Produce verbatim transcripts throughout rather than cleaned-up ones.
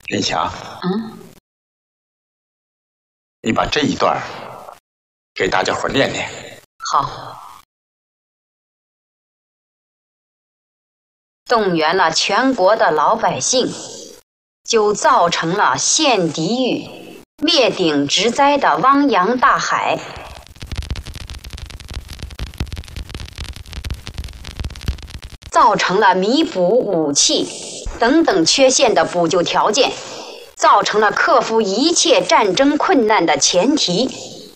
林霞， 嗯， 你把这一段给大家伙念念。 好。动员了全国的老百姓，就造成了陷地狱、灭顶之灾的汪洋大海。造成了弥补武器等等缺陷的补救条件，造成了克服一切战争困难的前提。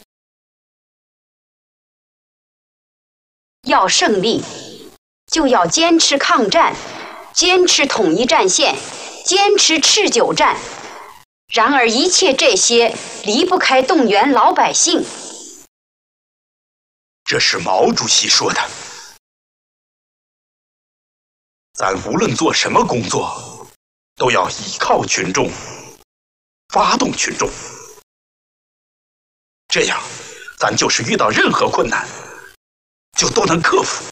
要胜利，就要坚持抗战，坚持统一战线，坚持持久战。然而一切这些离不开动员老百姓。 这是毛主席说的。咱无论做什么工作，都要依靠群众，发动群众，这样咱就是遇到任何困难，就都能克服。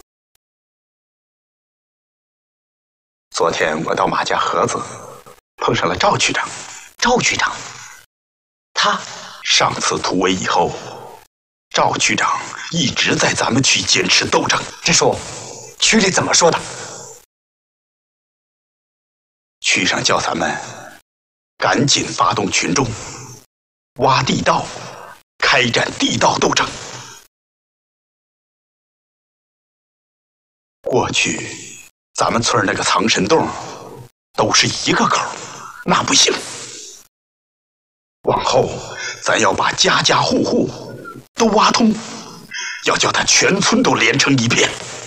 昨天我到马家河子，碰上了赵局长。 赵局长，他上次突围以后，赵局长一直在咱们区坚持斗争。 这说区里怎么说的？ 区上叫咱们赶紧发动群众，挖地道，开展地道斗争。过去咱们村那个藏身洞都是一个口，那不行。往后咱要把家家户户都挖通，要叫他全村都连成一片。